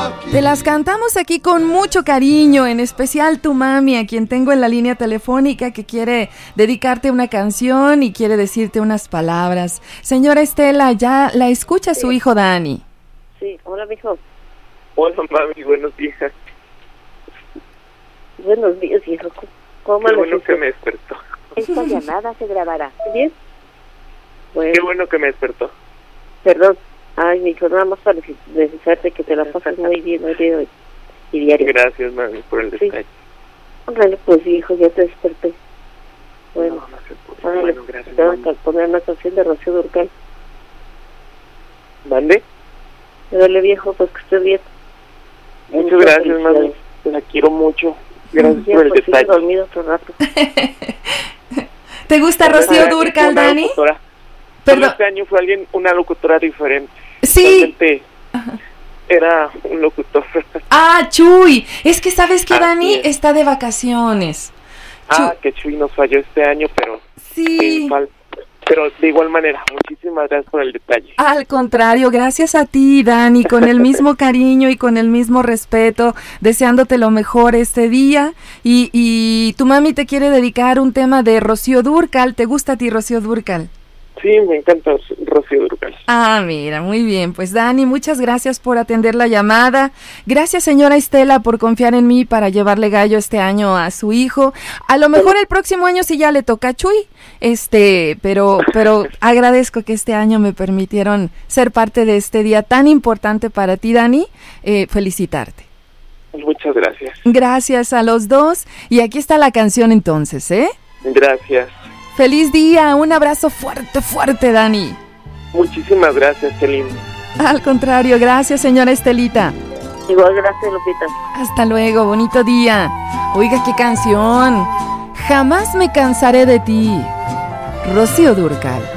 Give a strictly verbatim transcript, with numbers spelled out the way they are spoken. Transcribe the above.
Te las cantamos aquí con mucho cariño, en especial tu mami, a quien tengo en la línea telefónica, que quiere dedicarte una canción y quiere decirte unas palabras. Señora Estela, ya la escucha su hijo Dani. Sí, hola, mijo. Hola, mami, buenos días. Buenos días, hijo. ¿Cómo Qué bueno que me despertó. Esta llamada se grabará. ¿Bien? Bueno. Qué bueno que me despertó. Perdón. Ay, mijo, nada más para desearte que te la pases muy bien hoy de hoy y diario. Gracias, mami, por el detalle. Sí. Órale, pues, hijo, ya te desperté. Bueno, no, no se puede. Bueno, gracias, te voy a poner una canción de Rocío Dúrcal. ¿Mande? Dale, viejo, pues que estés bien. Muchas, Muchas gracias, mami. La quiero mucho. Gracias ya, por el pues, detalle. Sigo dormido otro rato. ¿Te gusta Rocío Dúrcal, Dani? Locutora. Perdón. Este año fue alguien, una locutora diferente. Sí. Era un locutor. Ah, Chuy. Es que sabes que Dani es. está de vacaciones. Ah, Chuy. que Chuy nos falló este año, pero... Sí. Eh, pero de igual manera, muchísimas gracias por el detalle. Al contrario, gracias a ti, Dani, con el mismo cariño y con el mismo respeto, deseándote lo mejor este día. Y, y tu mami te quiere dedicar un tema de Rocío Dúrcal. ¿Te gusta a ti, Rocío Dúrcal? Sí, me encanta Rocío Dúrcal. Ah, mira, muy bien. Pues Dani, muchas gracias por atender la llamada. Gracias, señora Estela, por confiar en mí para llevarle gallo este año a su hijo. A lo mejor el próximo año sí ya le toca a Chuy, este, pero, pero agradezco que este año me permitieron ser parte de este día tan importante para ti, Dani. Eh, felicitarte. Muchas gracias. Gracias a los dos. Y aquí está la canción entonces, ¿eh? Gracias. Feliz día, un abrazo fuerte, fuerte, Dani. Muchísimas gracias, qué lindo. Al contrario, gracias, señora Estelita. Igual, gracias, Lupita. Hasta luego, bonito día. Oiga, qué canción. Jamás me cansaré de ti. Rocío Dúrcal.